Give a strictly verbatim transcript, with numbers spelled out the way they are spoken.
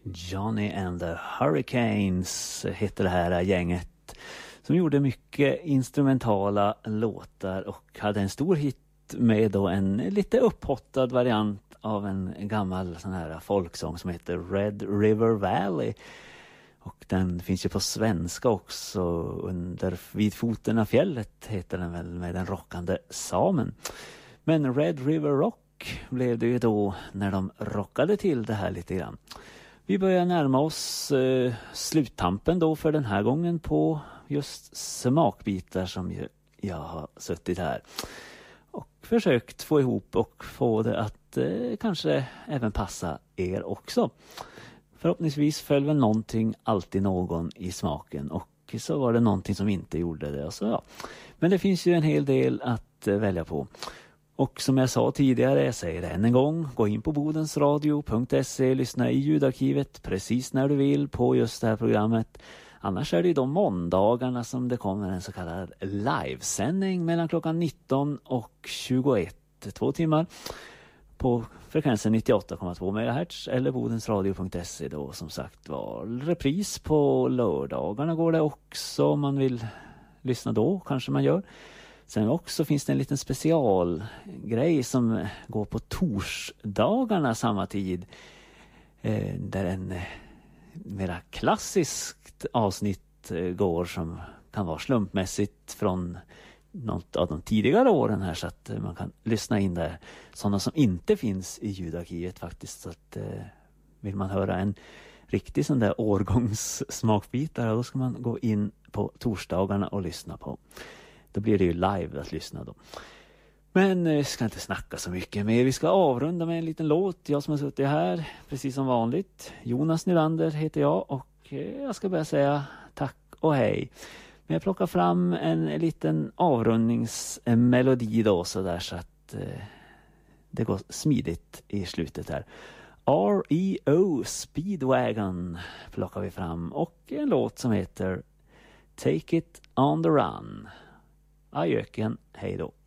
Johnny and the Hurricanes heter det här gänget som gjorde mycket instrumentala låtar och hade en stor hit med då en lite upphottad variant av en gammal sån här folksång som heter Red River Valley. Och den finns ju på svenska också, under Vid foten av fjället heter den väl, med den rockande samen. Men Red River Rock blev det ju då när de rockade till det här lite grann. Vi börjar närma oss eh, sluttampen då för den här gången på just smakbitar som ju jag har suttit här och försökt få ihop och få det att eh, kanske även passa er också. Förhoppningsvis föll väl någonting alltid någon i smaken och så var det någonting som inte gjorde det. Så, ja. Men det finns ju en hel del att eh, välja på. Och som jag sa tidigare, jag säger det än en gång, gå in på bodensradio punkt se, lyssna i ljudarkivet precis när du vill på just det här programmet. Annars är det ju de måndagarna som det kommer en så kallad livesändning mellan klockan nitton och tjugoett, två timmar på frekvensen nittioåtta komma två megahertz eller bodensradio punkt se då som sagt var. Repris på lördagarna går det också om man vill lyssna då, kanske man gör. Sen också finns det en liten specialgrej som går på torsdagarna samma tid. Eh, där en eh, mera klassiskt avsnitt eh, går som kan vara slumpmässigt från något av de tidigare åren här. Så att eh, man kan lyssna in där. Sådana som inte finns i ljudarkivet faktiskt. Så att eh, vill man höra en riktig sån där årgångssmakbit där, då ska man gå in på torsdagarna och lyssna på. Då blir det ju live att lyssna då. Men jag ska inte snacka så mycket mer. Vi ska avrunda med en liten låt. Jag som har suttit här, precis som vanligt. Jonas Nylander heter jag och jag ska börja säga tack och hej. Men jag plockar fram en liten avrundningsmelodi då så där så att eh, det går smidigt i slutet här. R E O Speedwagon plockar vi fram och en låt som heter Take It On The Run. Ajöken, hej då.